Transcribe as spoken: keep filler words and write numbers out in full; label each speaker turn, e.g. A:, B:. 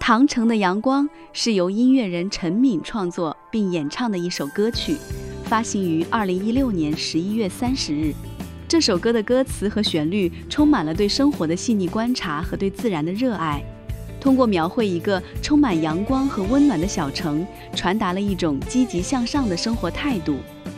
A: 长城的阳光是由音乐人陈敏创作并演唱的一首歌曲，发行于二零一六年十一月三十日。这首歌的歌词和旋律充满了对生活的细腻观察和对自然的热爱，通过描绘一个充满阳光和温暖的小城，传达了一种积极向上的生活态度。